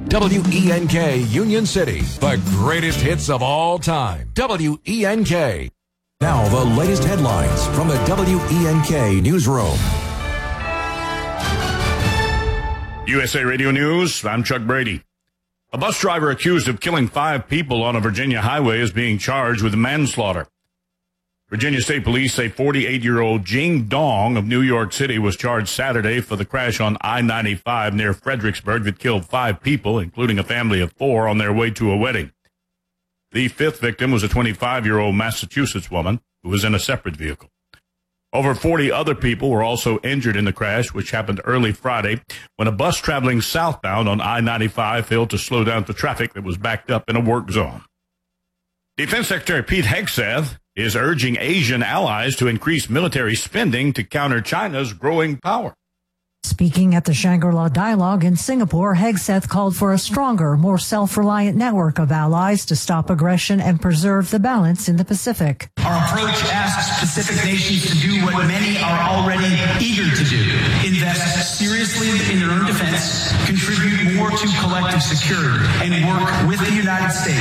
WENK Union City, the greatest hits of all time. WENK. Now the latest headlines from the WENK newsroom. USA Radio News, I'm Chuck Brady. A bus driver accused of killing 5 people on a Virginia highway is being charged with manslaughter. Virginia State Police say 48-year-old Jing Dong of New York City was charged Saturday for the crash on I-95 near Fredericksburg that killed 5 people, including a family of 4 on their way to a wedding. The 5th victim was a 25-year-old Massachusetts woman who was in a separate vehicle. Over 40 other people were also injured in the crash, which happened early Friday when a bus traveling southbound on I-95 failed to slow down the traffic that was backed up in a work zone. Defense Secretary Pete Hegseth is urging Asian allies to increase military spending to counter China's growing power. Speaking at the Shangri-La Dialogue in Singapore, Hegseth called for a stronger, more self-reliant network of allies to stop aggression and preserve the balance in the Pacific. Our approach asks Pacific nations to do what many are already eager to do: invest seriously in their own defense, contribute more to collective security, and work with the United States